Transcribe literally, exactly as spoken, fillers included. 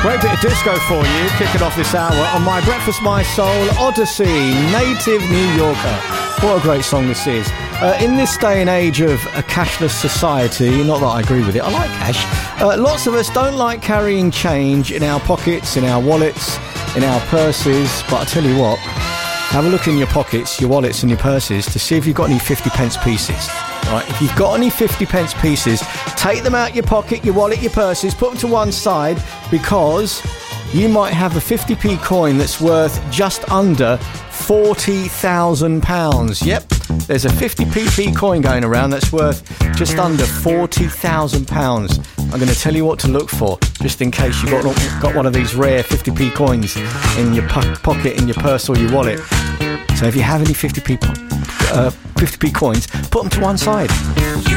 Great bit of disco for you, kicking off this hour on My Breakfast, My Soul, Odyssey, Native New Yorker. What a great song this is. Uh, in this day and age of a cashless society, not that I agree with it, I like cash, uh, lots of us don't like carrying change in our pockets, in our wallets, in our purses, but I tell you what, have a look in your pockets, your wallets and your purses to see if you've got any fifty pence pieces. Right, if you've got any fifty pence pieces, take them out your pocket, your wallet, your purses, put them to one side, because you might have a fifty p coin that's worth just under forty thousand pounds. Yep, there's a fifty p coin going around that's worth just under forty thousand pounds. I'm going to tell you what to look for, just in case you've got, got one of these rare fifty p coins in your po- pocket, in your purse or your wallet. So if you have any fifty p, uh, fifty p coins, put them to one side.